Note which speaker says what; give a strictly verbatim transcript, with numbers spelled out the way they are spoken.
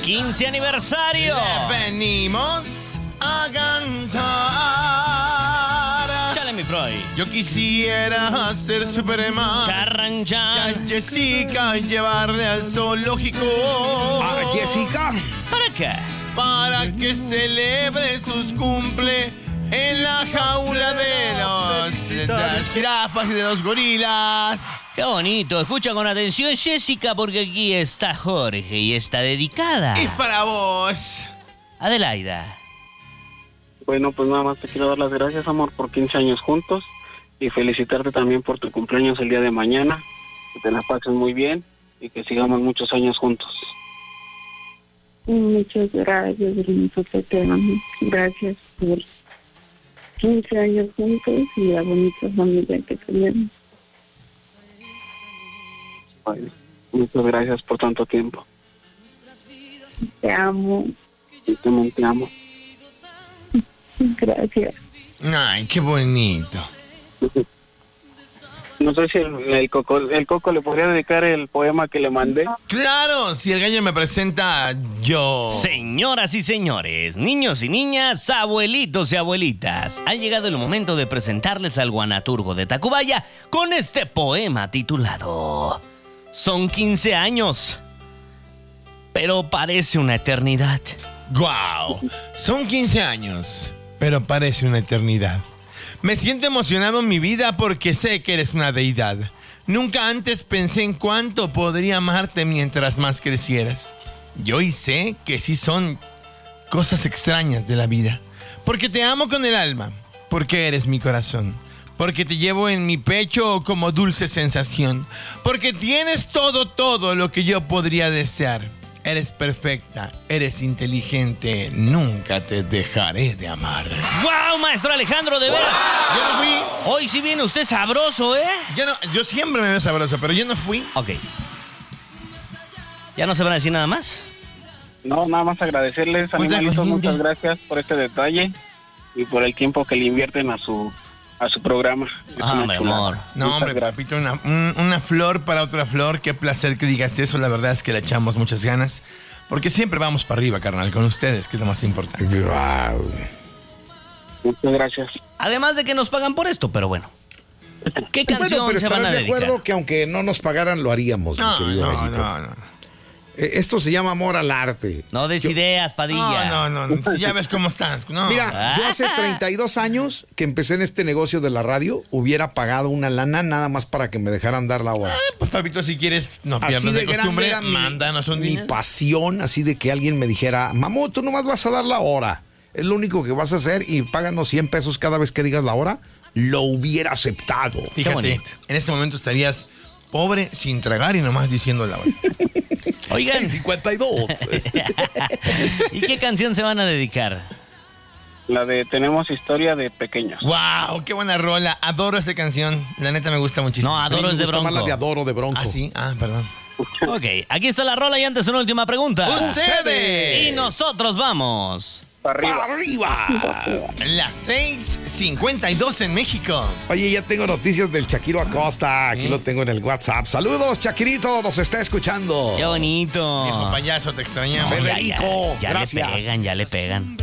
Speaker 1: quince aniversario.
Speaker 2: Le venimos a cantar.
Speaker 1: Chale, mi Freud.
Speaker 2: Yo quisiera ser Superman.
Speaker 1: Charran,
Speaker 2: Y a
Speaker 1: chan.
Speaker 2: Jessica llevarle al zoológico.
Speaker 3: ¿A Jessica?
Speaker 1: ¿Para qué?
Speaker 2: Para que celebre sus cumple en la jaula de, los, de las jirafas y de los gorilas.
Speaker 1: Qué bonito. Escucha con atención, Jessica, porque aquí está Jorge y está dedicada.
Speaker 2: Y para vos.
Speaker 1: Adelaida.
Speaker 4: Bueno, pues nada más te quiero dar las gracias, amor, por quince años juntos y felicitarte también por tu cumpleaños el día de mañana. Que te la pases muy bien y que sigamos muchos años juntos.
Speaker 5: Muchas gracias, hermoso, te amo. Gracias por quince años juntos y la bonita familia que tenemos.
Speaker 4: Bueno, muchas gracias por tanto tiempo.
Speaker 5: Te amo.
Speaker 4: Y también te amo.
Speaker 5: Gracias.
Speaker 2: Ay, qué bonito.
Speaker 4: No sé si el, el, Coco, el Coco le podría dedicar el poema que le mandé.
Speaker 2: Claro, si el gallo me presenta, yo.
Speaker 1: Señoras y señores, niños y niñas, abuelitos y abuelitas, ha llegado el momento de presentarles al guanaturgo de Tacubaya con este poema titulado Son quince años, pero parece una eternidad.
Speaker 2: ¡Guau! Son quince años, pero parece una eternidad. Me siento emocionado en mi vida porque sé que eres una deidad. Nunca antes pensé en cuánto podría amarte mientras más crecieras. Y hoy sé que sí son cosas extrañas de la vida. Porque te amo con el alma, porque eres mi corazón, porque te llevo en mi pecho como dulce sensación, porque tienes todo, todo lo que yo podría desear. Eres perfecta, eres inteligente, nunca te dejaré de amar.
Speaker 1: ¡Guau, maestro Alejandro, de veras!
Speaker 2: Yo no fui,
Speaker 1: Hoy sí viene usted sabroso, ¿eh?
Speaker 2: yo, no, yo siempre me veo sabroso, pero yo no fui.
Speaker 1: Ok. ¿Ya no se van a decir nada más?
Speaker 4: No, nada más agradecerles,
Speaker 2: Muchas
Speaker 4: animalitos,
Speaker 2: gracias.
Speaker 4: muchas gracias por este detalle y por el tiempo que le invierten a su a su programa. Es
Speaker 1: Ah,
Speaker 4: una
Speaker 1: mi
Speaker 4: chulada.
Speaker 1: amor.
Speaker 2: No,
Speaker 4: Muchas
Speaker 2: hombre,
Speaker 4: gracias.
Speaker 2: papito, una, un- una flor para otra flor. Qué placer que digas eso. La verdad es que le echamos muchas ganas. Porque siempre vamos para arriba, carnal, con ustedes, que es lo más importante.
Speaker 3: Wow.
Speaker 4: Muchas gracias.
Speaker 1: Además de que nos pagan por esto, pero bueno. ¿Qué canción
Speaker 3: Bueno, pero
Speaker 1: se van a
Speaker 3: estarás de
Speaker 1: dedicar?
Speaker 3: acuerdo que aunque no nos pagaran, lo haríamos, mi
Speaker 2: No,
Speaker 3: querido
Speaker 2: no,
Speaker 3: gallito.
Speaker 2: no, no.
Speaker 3: Eh, Esto se llama amor al arte.
Speaker 1: No des
Speaker 3: Yo-
Speaker 1: ideas, Padilla.
Speaker 2: No, no, no. Ya ves cómo estás. No.
Speaker 3: Mira, yo hace treinta y dos años que empecé en este negocio de la radio, hubiera pagado una lana nada más para que me dejaran dar la hora.
Speaker 2: Pues, papito, si quieres, no
Speaker 3: Así
Speaker 2: pierdas
Speaker 3: de
Speaker 2: de
Speaker 3: grande
Speaker 2: costumbre.
Speaker 3: era mi,
Speaker 2: Mándanos un
Speaker 3: mi
Speaker 2: dinero.
Speaker 3: pasión, así de que alguien me dijera, mamú, tú nomás vas a dar la hora. Es lo único que vas a hacer y páganos cien pesos cada vez que digas la hora. Lo hubiera aceptado.
Speaker 2: Fíjate,
Speaker 1: bonito.
Speaker 2: en este momento estarías pobre, sin tragar y nomás diciendo la hora.
Speaker 1: Oigan,
Speaker 3: seis cincuenta y dos.
Speaker 1: ¿y qué canción se van a dedicar?
Speaker 4: La de Tenemos historia de pequeños.
Speaker 2: ¡Wow! ¡Qué buena rola! Adoro esta canción. La neta me gusta muchísimo.
Speaker 1: No,
Speaker 3: A mí
Speaker 1: Adoro
Speaker 3: me
Speaker 1: es de
Speaker 3: gusta más la
Speaker 1: Bronco.
Speaker 3: de Adoro de Bronco.
Speaker 2: ¿Ah, sí? Ah, perdón.
Speaker 1: Ok, aquí está la rola y antes una última pregunta.
Speaker 2: ¡Ustedes!
Speaker 1: Y nosotros vamos.
Speaker 4: Para arriba.
Speaker 3: ¡Arriba!
Speaker 2: Las seis cincuenta y dos en México.
Speaker 3: Oye, ya tengo noticias del Shakiro Acosta. Aquí
Speaker 2: ¿Sí?
Speaker 3: lo tengo en el WhatsApp. Saludos, Shakirito, nos está escuchando.
Speaker 1: Qué bonito.
Speaker 2: Viejo payaso, te extrañamos.
Speaker 3: Fede-
Speaker 1: Ya, ya,
Speaker 3: Federico,
Speaker 1: ya
Speaker 3: gracias.
Speaker 1: le pegan, ya le pegan.